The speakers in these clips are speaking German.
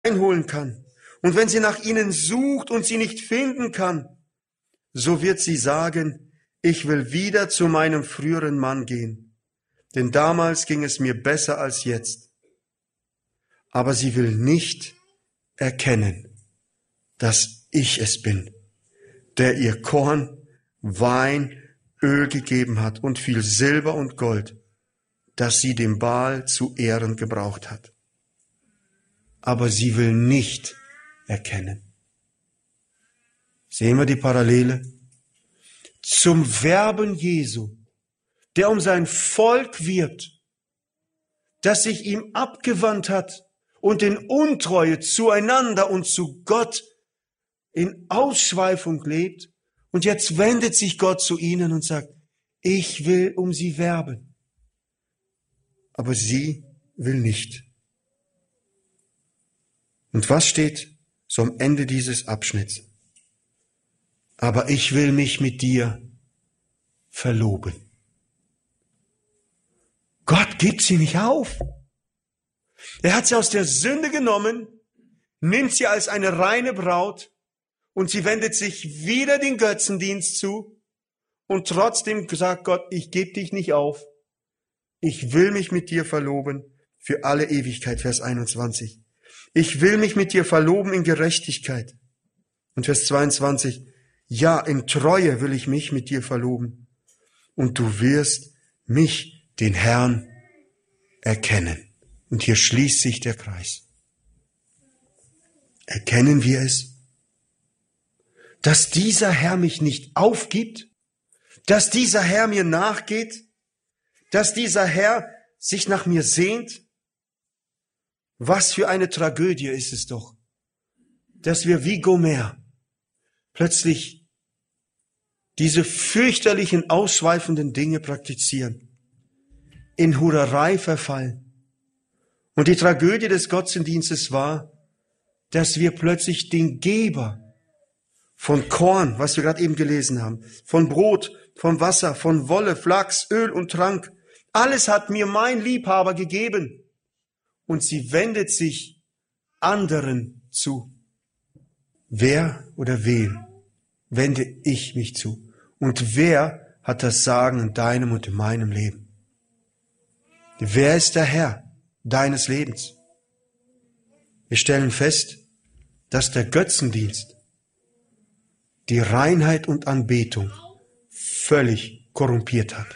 einholen kann. Und wenn sie nach ihnen sucht und sie nicht finden kann, so wird sie sagen, ich will wieder zu meinem früheren Mann gehen. Denn damals ging es mir besser als jetzt. Aber sie will nicht erkennen, dass ich es bin, der ihr Korn, Wein, Öl gegeben hat und viel Silber und Gold, das sie dem Baal zu Ehren gebraucht hat. Aber sie will nicht erkennen. Sehen wir die Parallele? Zum Werben Jesu, der um sein Volk wirbt, das sich ihm abgewandt hat und in Untreue zueinander und zu Gott in Ausschweifung lebt. Und jetzt wendet sich Gott zu ihnen und sagt, ich will um sie werben. Aber sie will nicht. Und was steht so am Ende dieses Abschnitts? Aber ich will mich mit dir verloben. Gott gibt sie nicht auf. Er hat sie aus der Sünde genommen, nimmt sie als eine reine Braut und sie wendet sich wieder den Götzendienst zu und trotzdem sagt Gott, ich gebe dich nicht auf. Ich will mich mit dir verloben für alle Ewigkeit, Vers 21. Ich will mich mit dir verloben in Gerechtigkeit. Und Vers 22, ja, in Treue will ich mich mit dir verloben. Und du wirst mich, den Herrn, erkennen. Und hier schließt sich der Kreis. Erkennen wir es? Dass dieser Herr mich nicht aufgibt? Dass dieser Herr mir nachgeht? Dass dieser Herr sich nach mir sehnt? Was für eine Tragödie ist es doch, dass wir wie Gomer plötzlich diese fürchterlichen, ausschweifenden Dinge praktizieren, in Hurerei verfallen. Und die Tragödie des Götzendienstes war, dass wir plötzlich den Geber von Korn, was wir gerade eben gelesen haben, von Brot, von Wasser, von Wolle, Flachs, Öl und Trank, alles hat mir mein Liebhaber gegeben. Und sie wendet sich anderen zu. Wer oder wem wende ich mich zu? Und wer hat das Sagen in deinem und in meinem Leben? Wer ist der Herr deines Lebens? Wir stellen fest, dass der Götzendienst die Reinheit und Anbetung völlig korrumpiert hat.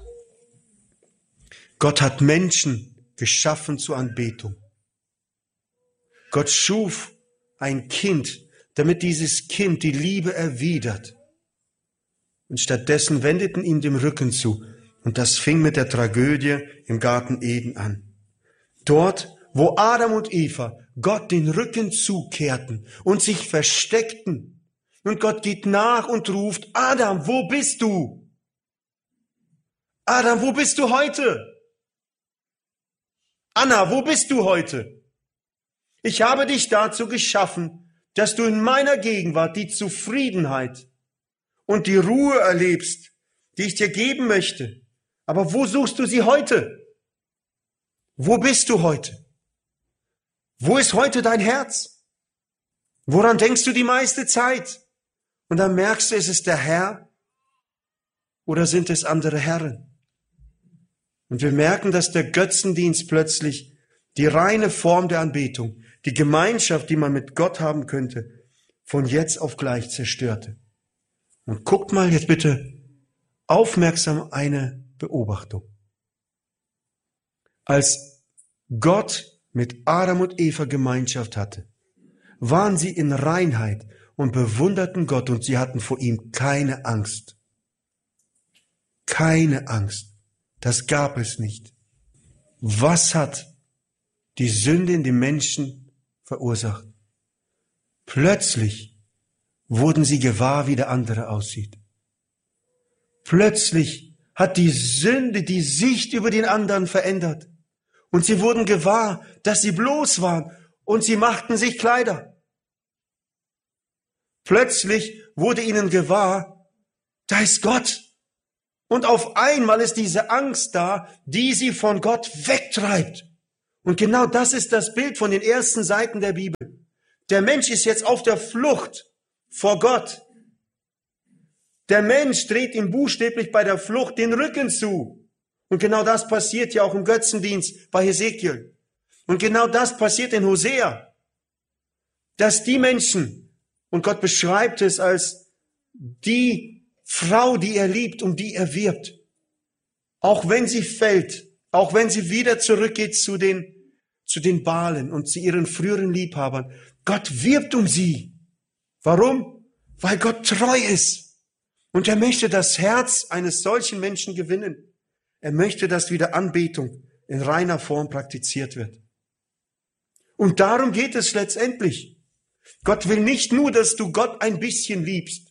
Gott hat Menschen geschaffen zur Anbetung. Gott schuf ein Kind, damit dieses Kind die Liebe erwidert. Und stattdessen wendeten ihm den Rücken zu. Und das fing mit der Tragödie im Garten Eden an. Dort, wo Adam und Eva Gott den Rücken zukehrten und sich versteckten. Und Gott geht nach und ruft, Adam, wo bist du? Adam, wo bist du heute? Anna, wo bist du heute? Ich habe dich dazu geschaffen, dass du in meiner Gegenwart die Zufriedenheit und die Ruhe erlebst, die ich dir geben möchte. Aber wo suchst du sie heute? Wo bist du heute? Wo ist heute dein Herz? Woran denkst du die meiste Zeit? Und dann merkst du, ist es der Herr oder sind es andere Herren? Und wir merken, dass der Götzendienst plötzlich die reine Form der Anbetung, die Gemeinschaft, die man mit Gott haben könnte, von jetzt auf gleich zerstörte. Und guckt mal jetzt bitte aufmerksam eine Beobachtung. Als Gott mit Adam und Eva Gemeinschaft hatte, waren sie in Reinheit und bewunderten Gott und sie hatten vor ihm keine Angst. Keine Angst. Das gab es nicht. Was hat die Sünde in den Menschen verursacht? Plötzlich wurden sie gewahr, wie der andere aussieht. Plötzlich hat die Sünde die Sicht über den anderen verändert. Und sie wurden gewahr, dass sie bloß waren und sie machten sich Kleider. Plötzlich wurde ihnen gewahr, da ist Gott. Und auf einmal ist diese Angst da, die sie von Gott wegtreibt. Und genau das ist das Bild von den ersten Seiten der Bibel. Der Mensch ist jetzt auf der Flucht vor Gott. Der Mensch dreht ihm buchstäblich bei der Flucht den Rücken zu. Und genau das passiert ja auch im Götzendienst bei Hesekiel. Und genau das passiert in Hosea. Dass die Menschen, und Gott beschreibt es als die Frau, die er liebt, um die er wirbt, auch wenn sie fällt, auch wenn sie wieder zurückgeht zu den Baalen und zu ihren früheren Liebhabern, Gott wirbt um sie. Warum? Weil Gott treu ist. Und er möchte das Herz eines solchen Menschen gewinnen. Er möchte, dass wieder Anbetung in reiner Form praktiziert wird. Und darum geht es letztendlich. Gott will nicht nur, dass du Gott ein bisschen liebst.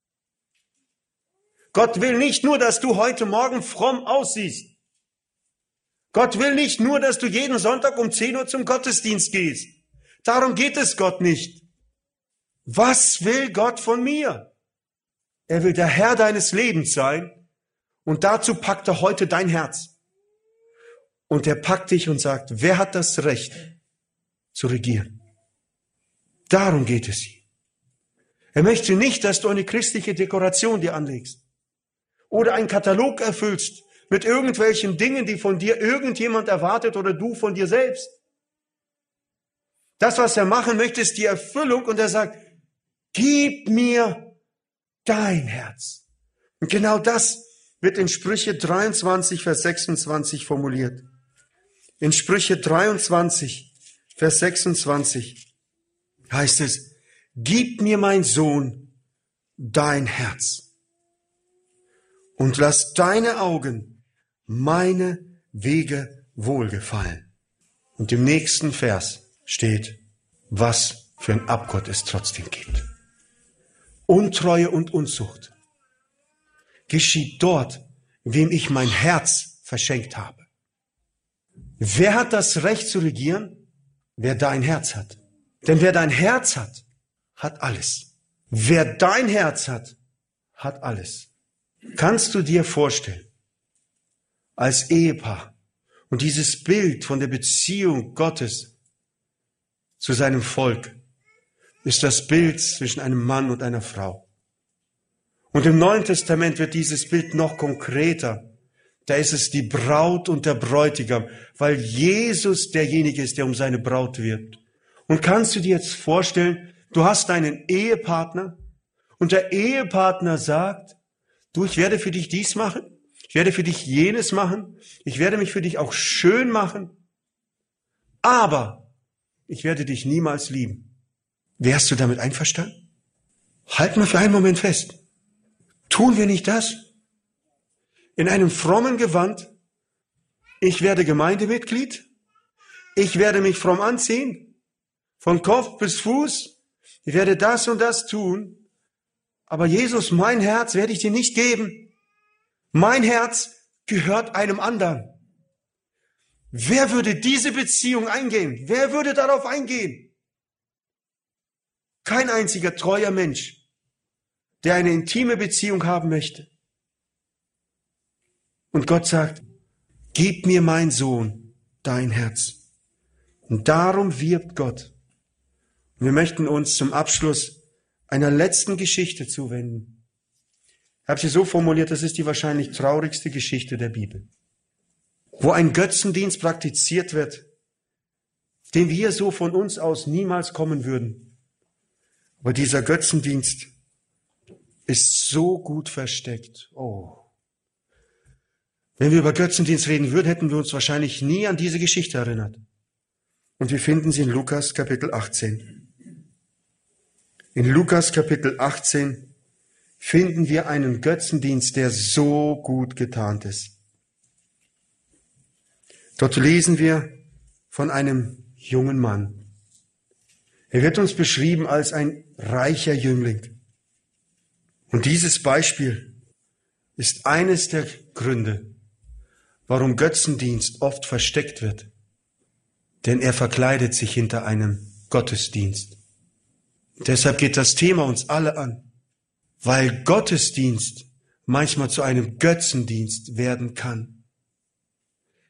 Gott will nicht nur, dass du heute Morgen fromm aussiehst. Gott will nicht nur, dass du jeden Sonntag um 10 Uhr zum Gottesdienst gehst. Darum geht es Gott nicht. Was will Gott von mir? Er will der Herr deines Lebens sein und dazu packt er heute dein Herz. Und er packt dich und sagt, wer hat das Recht zu regieren? Darum geht es ihm. Er möchte nicht, dass du eine christliche Dekoration dir anlegst oder einen Katalog erfüllst mit irgendwelchen Dingen, die von dir irgendjemand erwartet oder du von dir selbst. Das, was er machen möchte, ist die Erfüllung und er sagt, gib mir dein Herz. Und genau das wird in Sprüche 23, Vers 26 formuliert. In Sprüche 23, Vers 26 heißt es, gib mir, mein Sohn, dein Herz und lass deine Augen meine Wege wohlgefallen. Und im nächsten Vers steht, was für ein Abgott es trotzdem gibt. Untreue und Unzucht geschieht dort, wem ich mein Herz verschenkt habe. Wer hat das Recht zu regieren? Wer dein Herz hat. Denn wer dein Herz hat, hat alles. Wer dein Herz hat, hat alles. Kannst du dir vorstellen, als Ehepaar und dieses Bild von der Beziehung Gottes zu seinem Volk ist das Bild zwischen einem Mann und einer Frau. Und im Neuen Testament wird dieses Bild noch konkreter. Da ist es die Braut und der Bräutigam, weil Jesus derjenige ist, der um seine Braut wirbt. Und kannst du dir jetzt vorstellen, du hast einen Ehepartner und der Ehepartner sagt, du, ich werde für dich dies machen, ich werde für dich jenes machen, ich werde mich für dich auch schön machen, aber ich werde dich niemals lieben. Wärst du damit einverstanden? Halt mal für einen Moment fest. Tun wir nicht das? In einem frommen Gewand, ich werde Gemeindemitglied, ich werde mich fromm anziehen, von Kopf bis Fuß, ich werde das und das tun, aber Jesus, mein Herz werde ich dir nicht geben. Mein Herz gehört einem anderen. Wer würde diese Beziehung eingehen? Wer würde darauf eingehen? Kein einziger treuer Mensch, der eine intime Beziehung haben möchte. Und Gott sagt, gib mir, mein Sohn, dein Herz. Und darum wirbt Gott. Und wir möchten uns zum Abschluss einer letzten Geschichte zuwenden. Ich habe sie so formuliert, das ist die wahrscheinlich traurigste Geschichte der Bibel. Wo ein Götzendienst praktiziert wird, den wir so von uns aus niemals kommen würden. Aber dieser Götzendienst ist so gut versteckt. Oh. Wenn wir über Götzendienst reden würden, hätten wir uns wahrscheinlich nie an diese Geschichte erinnert. Und wir finden sie in Lukas Kapitel 18. In Lukas Kapitel 18 finden wir einen Götzendienst, der so gut getarnt ist. Dort lesen wir von einem jungen Mann. Er wird uns beschrieben als ein reicher Jüngling. Und dieses Beispiel ist eines der Gründe, warum Götzendienst oft versteckt wird. Denn er verkleidet sich hinter einem Gottesdienst. Deshalb geht das Thema uns alle an, weil Gottesdienst manchmal zu einem Götzendienst werden kann.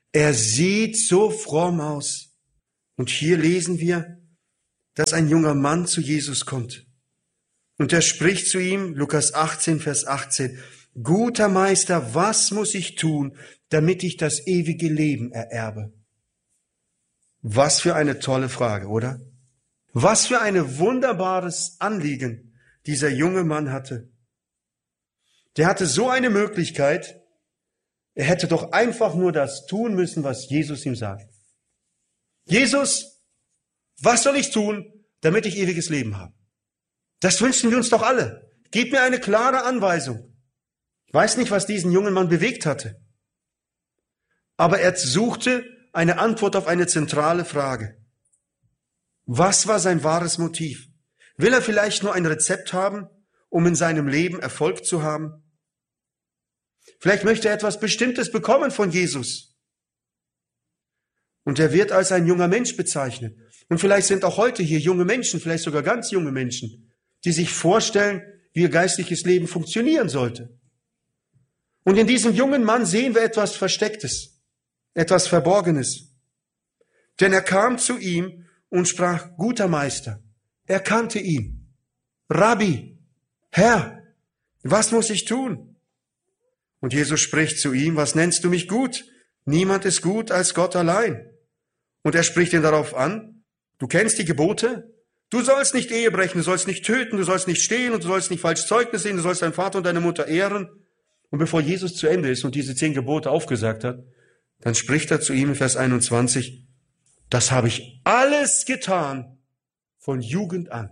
Er sieht so fromm aus. Und hier lesen wir, dass ein junger Mann zu Jesus kommt. Und er spricht zu ihm, Lukas 18, Vers 18, Guter Meister, was muss ich tun, damit ich das ewige Leben ererbe? Was für eine tolle Frage, oder? Was für ein wunderbares Anliegen dieser junge Mann hatte. Der hatte so eine Möglichkeit, er hätte doch einfach nur das tun müssen, was Jesus ihm sagt. Jesus, was soll ich tun, damit ich ewiges Leben habe? Das wünschen wir uns doch alle. Gib mir eine klare Anweisung. Ich weiß nicht, was diesen jungen Mann bewegt hatte. Aber er suchte eine Antwort auf eine zentrale Frage. Was war sein wahres Motiv? Will er vielleicht nur ein Rezept haben, um in seinem Leben Erfolg zu haben? Vielleicht möchte er etwas Bestimmtes bekommen von Jesus. Und er wird als ein junger Mensch bezeichnet. Und vielleicht sind auch heute hier junge Menschen, vielleicht sogar ganz junge Menschen, die sich vorstellen, wie ihr geistliches Leben funktionieren sollte. Und in diesem jungen Mann sehen wir etwas Verstecktes, etwas Verborgenes. Denn er kam zu ihm und sprach, guter Meister. Er kannte ihn. Rabbi, Herr, was muss ich tun? Und Jesus spricht zu ihm, was nennst du mich gut? Niemand ist gut als Gott allein. Und er spricht ihn darauf an, du kennst die Gebote? Du sollst nicht Ehe brechen, du sollst nicht töten, du sollst nicht stehlen und du sollst nicht falsch Zeugnis sehen, du sollst deinen Vater und deine Mutter ehren. Und bevor Jesus zu Ende ist und diese 10 Gebote aufgesagt hat, dann spricht er zu ihm in Vers 21, das habe ich alles getan von Jugend an.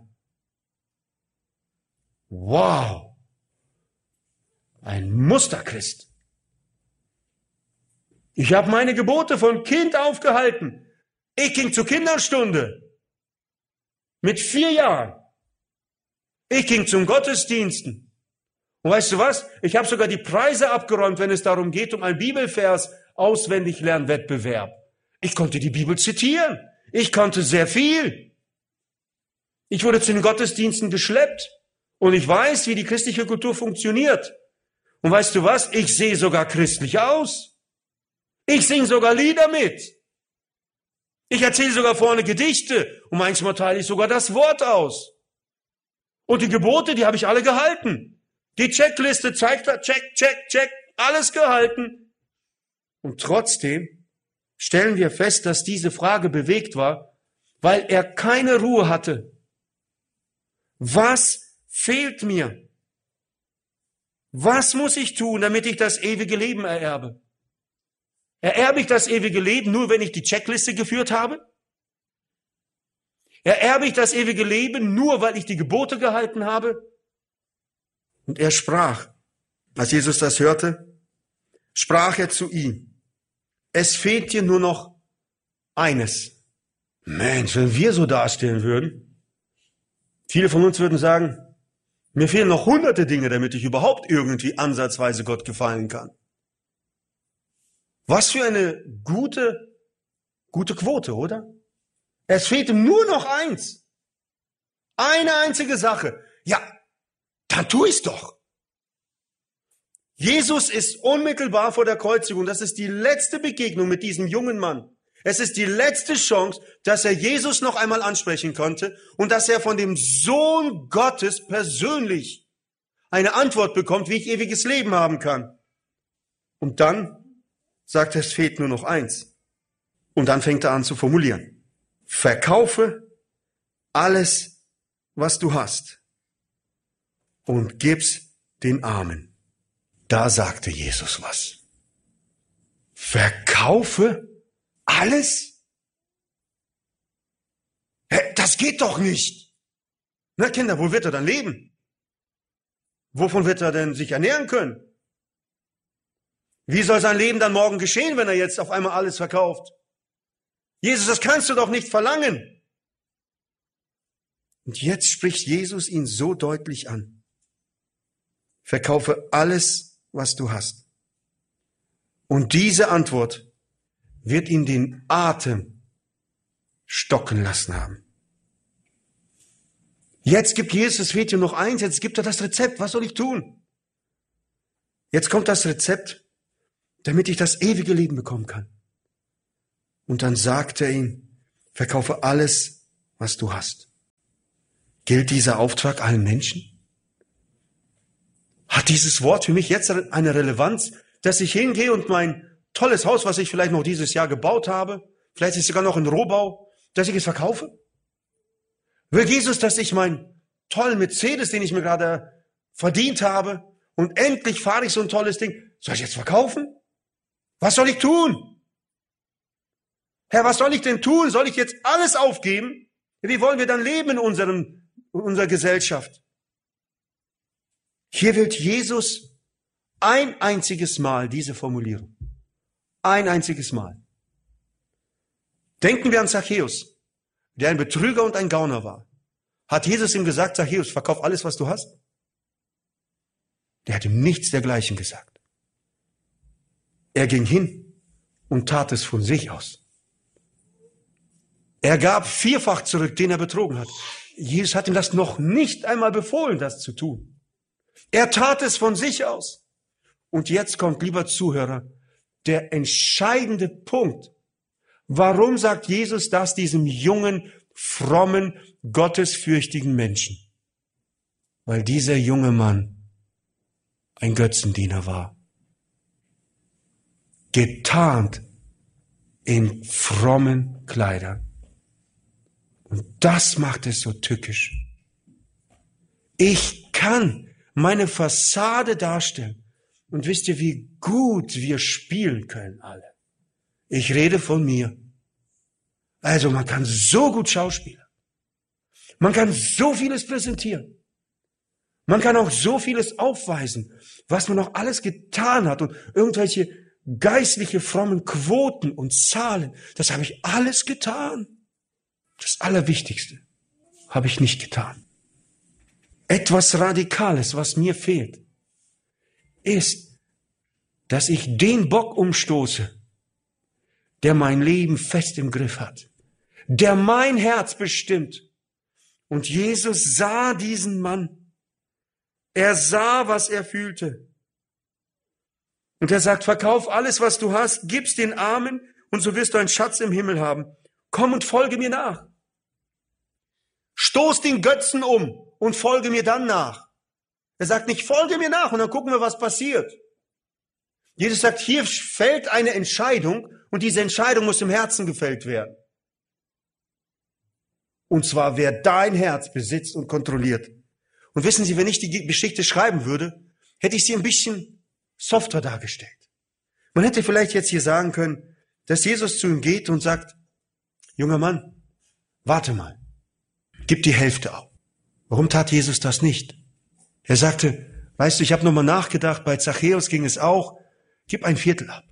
Wow! Ein Musterchrist. Ich habe meine Gebote von Kind aufgehalten. Ich ging zur Kinderstunde. Mit 4 Jahren. Ich ging zum Gottesdiensten. Und weißt du was? Ich habe sogar die Preise abgeräumt, wenn es darum geht, um einen Bibelvers auswendig Lernwettbewerb. Ich konnte die Bibel zitieren. Ich konnte sehr viel. Ich wurde zu den Gottesdiensten geschleppt. Und ich weiß, wie die christliche Kultur funktioniert. Und weißt du was? Ich sehe sogar christlich aus. Ich singe sogar Lieder mit. Ich erzähle sogar vorne Gedichte. Und manchmal teile ich sogar das Wort aus. Und die Gebote, die habe ich alle gehalten. Die Checkliste zeigt, check, alles gehalten. Und trotzdem stellen wir fest, dass diese Frage bewegt war, weil er keine Ruhe hatte. Was fehlt mir? Was muss ich tun, damit ich das ewige Leben ererbe? Ererbe ich das ewige Leben nur, wenn ich die Checkliste geführt habe? Ererbe ich das ewige Leben nur, weil ich die Gebote gehalten habe? Und er sprach, als Jesus das hörte, sprach er zu ihm, es fehlt dir nur noch eines. Mensch, wenn wir so dastehen würden, viele von uns würden sagen, mir fehlen noch 100 Dinge, damit ich überhaupt irgendwie ansatzweise Gott gefallen kann. Was für eine gute Quote, oder? Es fehlt ihm nur noch eins. Eine einzige Sache. Ja, dann tu ich's doch. Jesus ist unmittelbar vor der Kreuzigung. Das ist die letzte Begegnung mit diesem jungen Mann. Es ist die letzte Chance, dass er Jesus noch einmal ansprechen konnte und dass er von dem Sohn Gottes persönlich eine Antwort bekommt, wie ich ewiges Leben haben kann. Und dann sagt er, es fehlt nur noch eins. Und dann fängt er an zu formulieren. Verkaufe alles, was du hast und gib's den Armen. Da sagte Jesus was. Verkaufe alles? Das geht doch nicht. Na Kinder, wo wird er dann leben? Wovon wird er denn sich ernähren können? Wie soll sein Leben dann morgen geschehen, wenn er jetzt auf einmal alles verkauft? Jesus, das kannst du doch nicht verlangen. Und jetzt spricht Jesus ihn so deutlich an. Verkaufe alles, was du hast. Und diese Antwort wird ihn den Atem stocken lassen haben. Jetzt gibt Jesus, es fehlt ihm noch eins, jetzt gibt er das Rezept. Was soll ich tun? Jetzt kommt das Rezept, damit ich das ewige Leben bekommen kann. Und dann sagt er ihm, verkaufe alles, was du hast. Gilt dieser Auftrag allen Menschen? Hat dieses Wort für mich jetzt eine Relevanz, dass ich hingehe und mein tolles Haus, was ich vielleicht noch dieses Jahr gebaut habe, vielleicht ist es sogar noch ein Rohbau, dass ich es verkaufe? Will Jesus, dass ich meinen tollen Mercedes, den ich mir gerade verdient habe, und endlich fahre ich so ein tolles Ding, soll ich jetzt verkaufen? Was soll ich tun? Herr, was soll ich denn tun? Soll ich jetzt alles aufgeben? Wie wollen wir dann leben in unserer Gesellschaft? Hier wählt Jesus ein einziges Mal diese Formulierung. Ein einziges Mal. Denken wir an Zachäus, der ein Betrüger und ein Gauner war. Hat Jesus ihm gesagt, Zachäus, verkauf alles, was du hast? Der hat ihm nichts dergleichen gesagt. Er ging hin und tat es von sich aus. Er gab 4-fach zurück, den er betrogen hat. Jesus hat ihm das noch nicht einmal befohlen, das zu tun. Er tat es von sich aus. Und jetzt kommt, lieber Zuhörer, der entscheidende Punkt. Warum sagt Jesus das diesem jungen, frommen, gottesfürchtigen Menschen? Weil dieser junge Mann ein Götzendiener war. Getarnt in frommen Kleidern. Und das macht es so tückisch. Ich kann meine Fassade darstellen. Und wisst ihr, wie gut wir spielen können alle? Ich rede von mir. Also man kann so gut schauspielen. Man kann so vieles präsentieren. Man kann auch so vieles aufweisen, was man noch alles getan hat und irgendwelche geistliche frommen Quoten und Zahlen. Das habe ich alles getan. Das Allerwichtigste habe ich nicht getan. Etwas Radikales, was mir fehlt, ist, dass ich den Bock umstoße, der mein Leben fest im Griff hat, der mein Herz bestimmt. Und Jesus sah diesen Mann. Er sah, was er fühlte. Und er sagt, verkauf alles, was du hast, gib's den Armen und so wirst du einen Schatz im Himmel haben. Komm und folge mir nach. Stoß den Götzen um und folge mir dann nach. Er sagt nicht, folge mir nach und dann gucken wir, was passiert. Jesus sagt, hier fällt eine Entscheidung und diese Entscheidung muss im Herzen gefällt werden. Und zwar, wer dein Herz besitzt und kontrolliert. Und wissen Sie, wenn ich die Geschichte schreiben würde, hätte ich sie ein bisschen softer dargestellt. Man hätte vielleicht jetzt hier sagen können, dass Jesus zu ihm geht und sagt, junger Mann, warte mal, gib die Hälfte auf. Warum tat Jesus das nicht? Er sagte, weißt du, ich habe nochmal nachgedacht, bei Zachäus ging es auch, gib ein Viertel ab.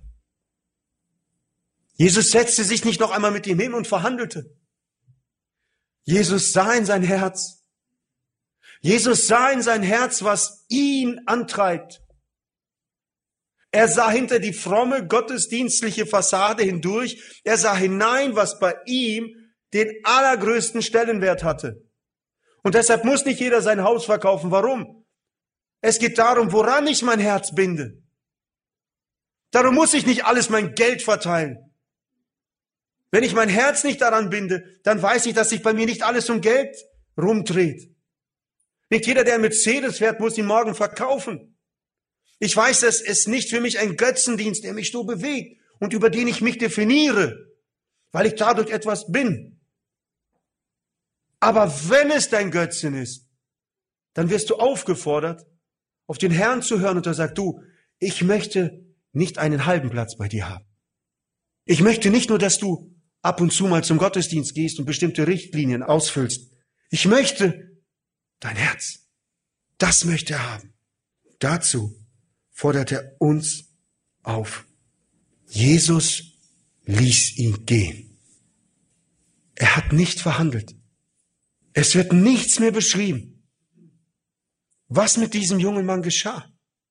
Jesus setzte sich nicht noch einmal mit ihm hin und verhandelte. Jesus sah in sein Herz. Jesus sah in sein Herz, was ihn antreibt. Er sah hinter die fromme, gottesdienstliche Fassade hindurch. Er sah hinein, was bei ihm den allergrößten Stellenwert hatte. Und deshalb muss nicht jeder sein Haus verkaufen. Warum? Es geht darum, woran ich mein Herz binde. Darum muss ich nicht alles mein Geld verteilen. Wenn ich mein Herz nicht daran binde, dann weiß ich, dass sich bei mir nicht alles um Geld rumdreht. Nicht jeder, der ein Mercedes fährt, muss ihn morgen verkaufen. Ich weiß, dass es nicht für mich ein Götzendienst, der mich so bewegt und über den ich mich definiere, weil ich dadurch etwas bin. Aber wenn es dein Götzen ist, dann wirst du aufgefordert, auf den Herrn zu hören und er sagt, du, ich möchte nicht einen halben Platz bei dir haben. Ich möchte nicht nur, dass du ab und zu mal zum Gottesdienst gehst und bestimmte Richtlinien ausfüllst. Ich möchte dein Herz. Das möchte er haben. Dazu fordert er uns auf. Jesus ließ ihn gehen. Er hat nicht verhandelt. Es wird nichts mehr beschrieben. Was mit diesem jungen Mann geschah?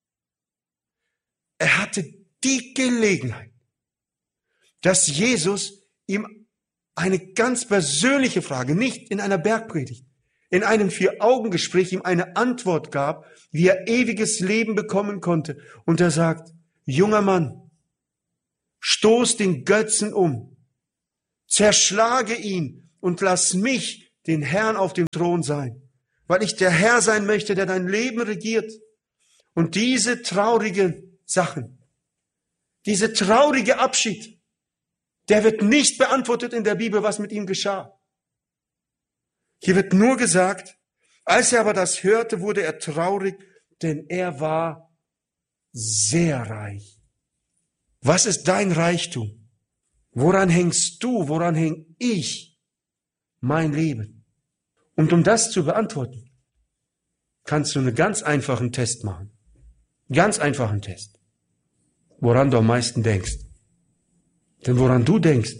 Er hatte die Gelegenheit, dass Jesus ihm eine ganz persönliche Frage, nicht in einer Bergpredigt, in einem 4-Augen-Gespräch ihm eine Antwort gab, wie er ewiges Leben bekommen konnte. Und er sagt, junger Mann, stoß den Götzen um Zerschlage ihn und lass mich den Herrn auf dem Thron sein, weil ich der Herr sein möchte, der dein Leben regiert. Und diese traurigen Sachen, diese traurige Abschied, der wird nicht beantwortet in der Bibel, was mit ihm geschah. Hier wird nur gesagt, als er aber das hörte, wurde er traurig, denn er war sehr reich. Was ist dein Reichtum? Woran hängst du? Woran häng ich mein Leben? Und um das zu beantworten, kannst du einen ganz einfachen Test machen. Ganz einfachen Test. Woran du am meisten denkst. Denn woran du denkst,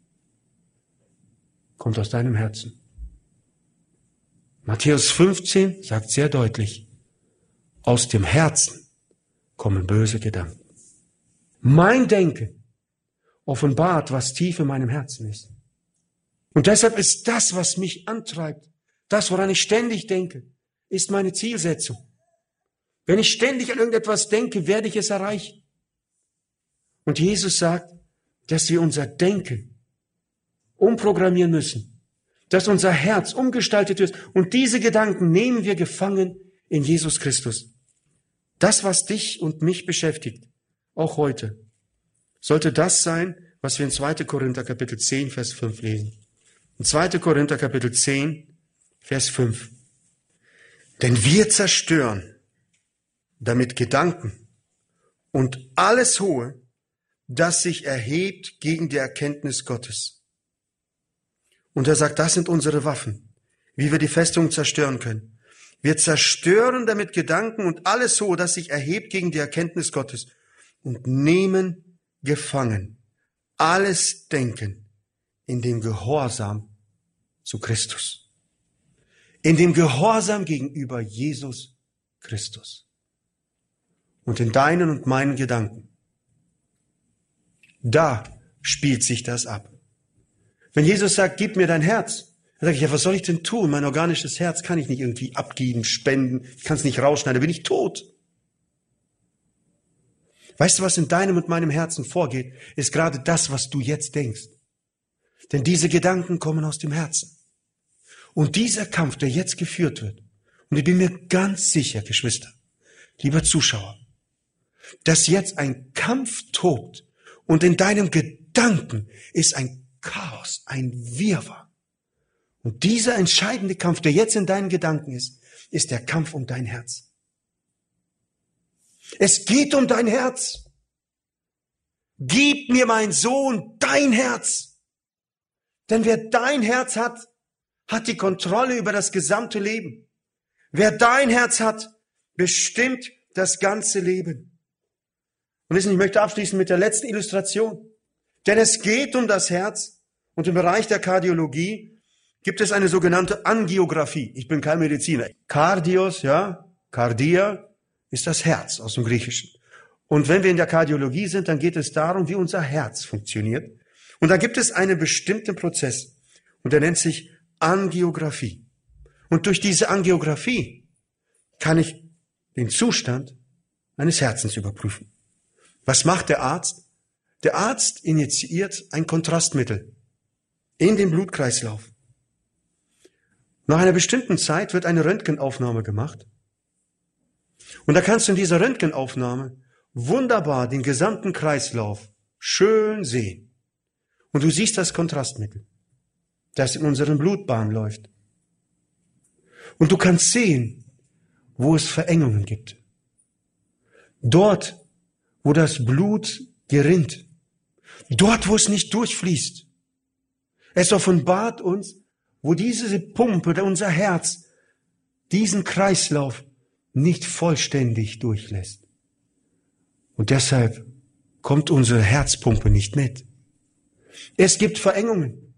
kommt aus deinem Herzen. Matthäus 15 sagt sehr deutlich, aus dem Herzen kommen böse Gedanken. Mein Denken offenbart, was tief in meinem Herzen ist. Und deshalb ist das, was mich antreibt, das, woran ich ständig denke, ist meine Zielsetzung. Wenn ich ständig an irgendetwas denke, werde ich es erreichen. Und Jesus sagt, dass wir unser Denken umprogrammieren müssen, dass unser Herz umgestaltet wird. Und diese Gedanken nehmen wir gefangen in Jesus Christus. Das, was dich und mich beschäftigt, auch heute, sollte das sein, was wir in 2. Korinther Kapitel 10, Vers 5 lesen. In 2. Korinther Kapitel 10, Vers 5. Denn wir zerstören damit Gedanken und alles Hohe, das sich erhebt gegen die Erkenntnis Gottes. Und er sagt, das sind unsere Waffen, wie wir die Festungen zerstören können. Wir zerstören damit Gedanken und alles Hohe, das sich erhebt gegen die Erkenntnis Gottes und nehmen gefangen alles Denken in dem Gehorsam zu Christus. In dem Gehorsam gegenüber Jesus Christus. Und in deinen und meinen Gedanken, da spielt sich das ab. Wenn Jesus sagt, gib mir dein Herz, dann sage ich, ja, was soll ich denn tun? Mein organisches Herz kann ich nicht irgendwie abgeben, spenden, ich kann es nicht rausschneiden, da bin ich tot. Weißt du, was in deinem und meinem Herzen vorgeht, ist gerade das, was du jetzt denkst. Denn diese Gedanken kommen aus dem Herzen. Und dieser Kampf, der jetzt geführt wird, und ich bin mir ganz sicher, Geschwister, lieber Zuschauer, dass jetzt ein Kampf tobt und in deinem Gedanken ist ein Chaos, ein Wirrwarr. Und dieser entscheidende Kampf, der jetzt in deinen Gedanken ist der Kampf um dein Herz. Es geht um dein Herz. Gib mir, mein Sohn, dein Herz. Denn wer dein Herz hat, hat die Kontrolle über das gesamte Leben. Wer dein Herz hat, bestimmt das ganze Leben. Und wissen, ich möchte abschließen mit der letzten Illustration. Denn es geht um das Herz und im Bereich der Kardiologie gibt es eine sogenannte Angiografie. Ich bin kein Mediziner. Kardios, ja, Kardia ist das Herz aus dem Griechischen. Und wenn wir in der Kardiologie sind, dann geht es darum, wie unser Herz funktioniert. Und da gibt es einen bestimmten Prozess und der nennt sich Angiografie. Und durch diese Angiografie kann ich den Zustand meines Herzens überprüfen. Was macht der Arzt? Der Arzt injiziert ein Kontrastmittel in den Blutkreislauf. Nach einer bestimmten Zeit wird eine Röntgenaufnahme gemacht. Und da kannst du in dieser Röntgenaufnahme wunderbar den gesamten Kreislauf schön sehen. Und du siehst das Kontrastmittel, das in unseren Blutbahnen läuft. Und du kannst sehen, wo es Verengungen gibt. Dort, wo das Blut gerinnt. Dort, wo es nicht durchfließt. Es offenbart uns, wo diese Pumpe, unser Herz, diesen Kreislauf nicht vollständig durchlässt. Und deshalb kommt unsere Herzpumpe nicht mit. Es gibt Verengungen.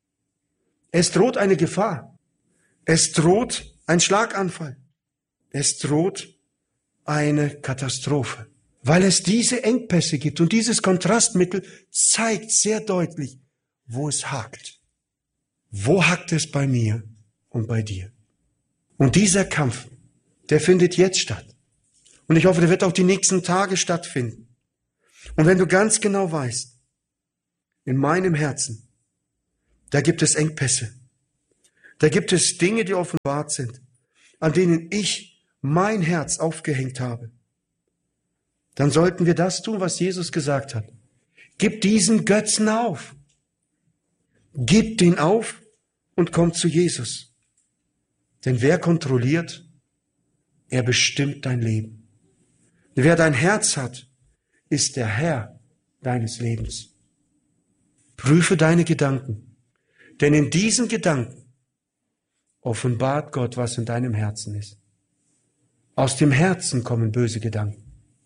Es droht eine Gefahr. Es droht ein Schlaganfall. Es droht eine Katastrophe. Weil es diese Engpässe gibt und dieses Kontrastmittel zeigt sehr deutlich, wo es hakt. Wo hakt es bei mir und bei dir? Und dieser Kampf, der findet jetzt statt. Und ich hoffe, der wird auch die nächsten Tage stattfinden. Und wenn du ganz genau weißt, in meinem Herzen Da gibt es Engpässe. Da gibt es Dinge, die offenbart sind, an denen ich mein Herz aufgehängt habe. Dann sollten wir das tun, was Jesus gesagt hat. Gib diesen Götzen auf. Gib den auf und komm zu Jesus. Denn wer kontrolliert, er bestimmt dein Leben. Wer dein Herz hat, ist der Herr deines Lebens. Prüfe deine Gedanken, denn in diesen Gedanken offenbart Gott, was in deinem Herzen ist. Aus dem Herzen kommen böse Gedanken.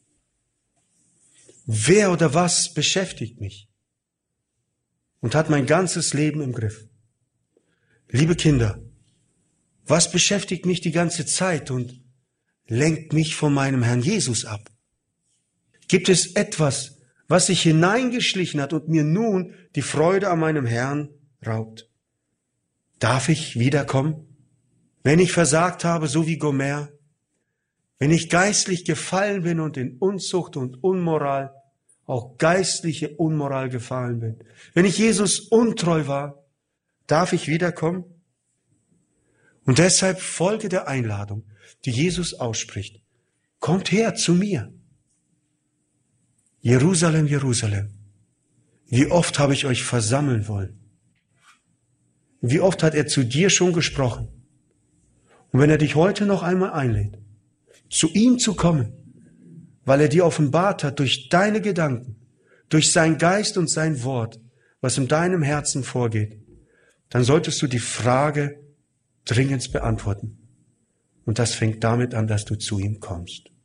Wer oder was beschäftigt mich und hat mein ganzes Leben im Griff? Liebe Kinder, was beschäftigt mich die ganze Zeit und lenkt mich von meinem Herrn Jesus ab? Gibt es etwas, was sich hineingeschlichen hat und mir nun die Freude an meinem Herrn raubt? Darf ich wiederkommen, wenn ich versagt habe, so wie Gomer? Wenn ich geistlich gefallen bin und in Unzucht und Unmoral, auch geistliche Unmoral gefallen bin, wenn ich Jesus untreu war, darf ich wiederkommen? Und deshalb folge der Einladung, die Jesus ausspricht. Kommt her zu mir. Jerusalem, Jerusalem, wie oft habe ich euch versammeln wollen? Wie oft hat er zu dir schon gesprochen? Und wenn er dich heute noch einmal einlädt, zu ihm zu kommen, weil er dir offenbart hat durch deine Gedanken, durch sein Geist und sein Wort, was in deinem Herzen vorgeht, dann solltest du die Frage dringend beantworten. Und das fängt damit an, dass du zu ihm kommst.